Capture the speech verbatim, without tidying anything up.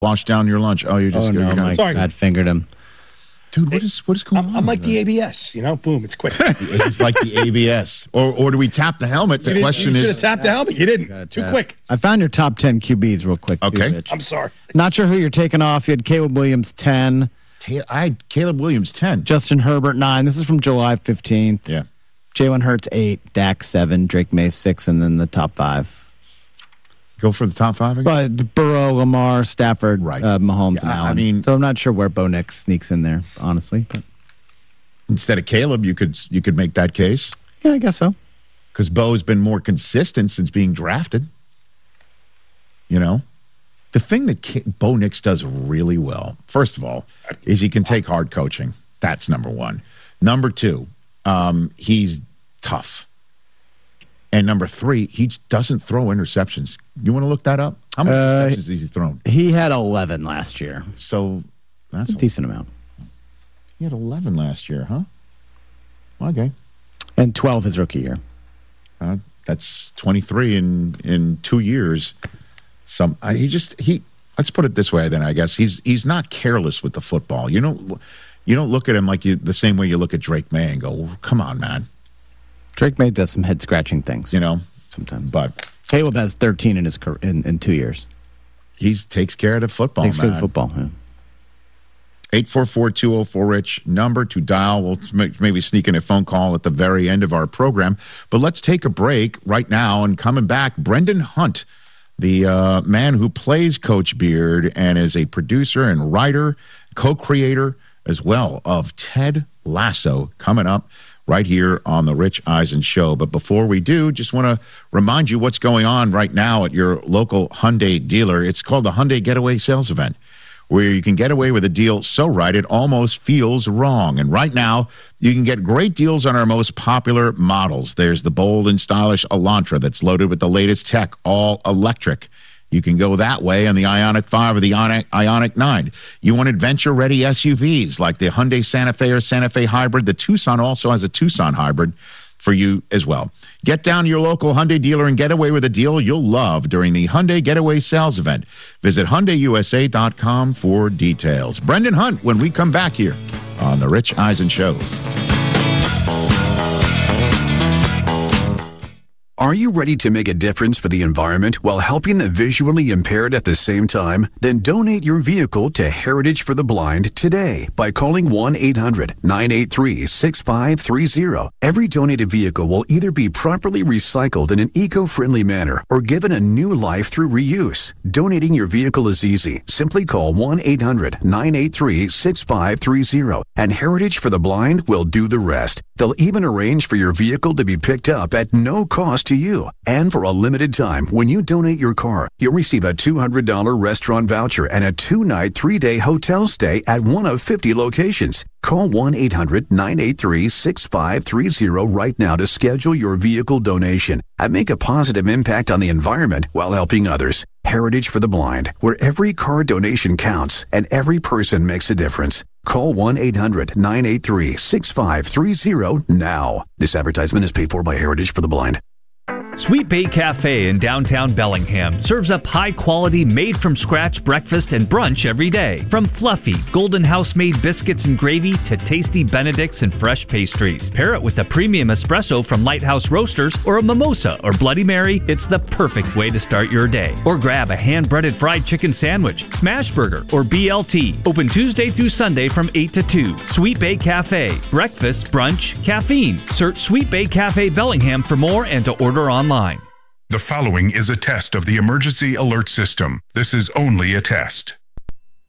wash down your lunch. Oh, you just oh, you no, gotta, Mike Sorry. bad fingered him. dude. What is what is going I'm, on? I'm like with the that? A B S, you know, boom, it's quick. It's like the A B S, or or do we tap the helmet? The you question you should is, have tapped the helmet. You didn't. Too Uh, quick. I found your top ten Q Bs real quick. too, Okay. Rich. I'm sorry. Not sure who you're taking off. You had Caleb Williams, ten. Ta- I had Caleb Williams ten. Justin Herbert, nine. This is from July fifteenth. Yeah. Jalen Hurts, eight. Dak, seven. Drake May, six. And then the top five. Go for the top five again. But Burrow, Lamar, Stafford, Right. uh, Mahomes, and Yeah, I Allen. mean- so I'm not sure where Bo Nix sneaks in there, honestly. But Instead of Caleb, you could you could make that case yeah, I guess so. because Bo's been more consistent since being drafted. You know, the thing that K- Bo Nix does really well, first of all, is he can take hard coaching. That's number one. Number two, um, he's tough. And number three, he doesn't throw interceptions. You want to look that up? How many Uh, interceptions has he thrown? He had eleven last year. So that's A decent amount. he had eleven last year, huh? Okay. And twelve his rookie year. Uh, that's twenty-three in in two years. Some I, he just he. Let's put it this way. Then I guess he's he's not careless with the football. You don't you don't look at him like you the same way you look at Drake May and go, well, "Come on, man." Drake May does some head scratching things, You know, sometimes. but Caleb has thirteen in his career, in, in two years. he takes care of the football. Thanks for man. the football. Yeah. eight four four, two oh four, Rich, number to dial. We'll maybe sneak in a phone call at the very end of our program. But let's take a break right now. And coming back, Brendan Hunt, the uh, man who plays Coach Beard and is a producer and writer, co-creator as well of Ted Lasso, coming up right here on the Rich Eisen Show. But before we do, just want to remind you what's going on right now at your local Hyundai dealer. It's called the Hyundai Getaway Sales Event, where you can get away with a deal so right it almost feels wrong. And right now, you can get great deals on our most popular models. There's the bold and stylish Elantra that's loaded with the latest tech, all electric. You can go that way on the Ioniq five or the Ioniq, Ioniq nine. You want adventure-ready S U Vs like the Hyundai Santa Fe or Santa Fe Hybrid. The Tucson also has a Tucson Hybrid for you as well. Get down to your local Hyundai dealer and get away with a deal you'll love during the Hyundai Getaway Sales Event. Visit Hyundai U S A dot com for details. Brendan Hunt when we come back here on The Rich Eisen Show. Are you ready to make a difference for the environment while helping the visually impaired at the same time? Then donate your vehicle to Heritage for the Blind today by calling one eight hundred, nine eight three, six five three zero. Every donated vehicle will either be properly recycled in an eco-friendly manner or given a new life through reuse. Donating your vehicle is easy. Simply call one eight hundred, nine eight three, six five three zero and Heritage for the Blind will do the rest. They'll even arrange for your vehicle to be picked up at no cost to you. And for a limited time, when you donate your car, you'll receive a two hundred dollars restaurant voucher and a two-night, three-day hotel stay at one of fifty locations. Call one eight hundred, nine eight three, six five three zero right now to schedule your vehicle donation and make a positive impact on the environment while helping others. Heritage for the Blind, where every car donation counts and every person makes a difference. Call one eight hundred, nine eight three, six five three zero now. This advertisement is paid for by Heritage for the Blind. Sweet Bay Cafe in downtown Bellingham serves up high-quality, made-from-scratch breakfast and brunch every day. From fluffy, Golden House-made biscuits and gravy to tasty Benedicts and fresh pastries. Pair it with a premium espresso from Lighthouse Roasters or a mimosa or Bloody Mary. It's the perfect way to start your day. Or grab a hand-breaded fried chicken sandwich, smash burger, or B L T. Open Tuesday through Sunday from eight to two. Sweet Bay Cafe. Breakfast, brunch, caffeine. Search Sweet Bay Cafe Bellingham for more and to order online. Online. The following is a test of the emergency alert system. This is only a test.